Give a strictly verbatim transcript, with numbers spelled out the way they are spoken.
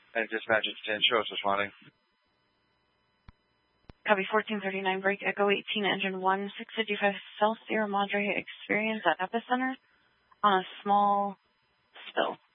And dispatch at ten, show us responding. Copy fourteen thirty-nine, break Echo eighteen, engine one six fifty-five, South Sierra Madre, experience at epicenter on a small spill.